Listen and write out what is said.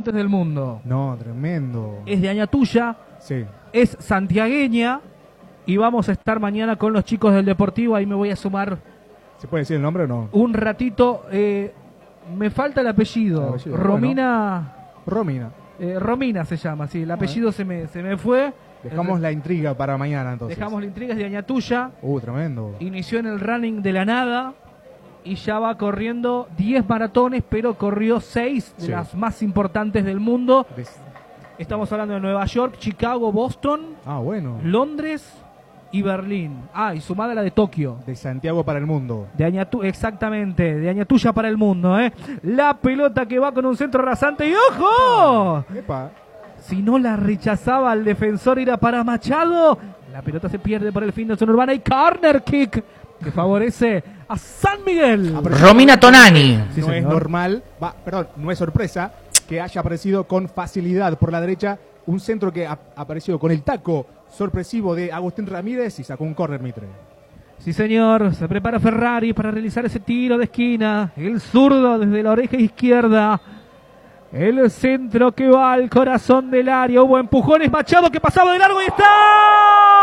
importantes del mundo. No, tremendo. Es de Añatuya, Sí. es santiagueña y vamos a estar mañana con los chicos del Deportivo. Ahí me voy a sumar ¿Se puede decir el nombre o no? un ratito. Me falta el apellido. Romina. Romina. Romina se llama, sí. El apellido se me fue. Dejamos la intriga para mañana entonces. Dejamos la intriga, es de Añatuya. Tremendo. Inició en el running de la nada y ya va corriendo 10 maratones, pero corrió 6 de las más importantes del mundo. Estamos hablando de Nueva York, Chicago, Boston, Londres y Berlín. Y sumada la de Tokio. De Santiago para el mundo. Exactamente, de Añatuya para el mundo. La pelota que va con un centro rasante y ¡ojo! Epa. Si no la rechazaba el defensor, era para Machado. La pelota se pierde por el fin de zona urbana y corner kick que favorece a San Miguel. Romina Tonani. Sí, no es normal, no es sorpresa que haya aparecido con facilidad por la derecha un centro que ha aparecido con el taco sorpresivo de Agustín Ramírez y sacó un córner, Mitre. Sí, señor, se prepara Ferrari para realizar ese tiro de esquina. El zurdo desde la oreja izquierda. El centro que va al corazón del área. Hubo empujones, Machado que pasaba de largo y está.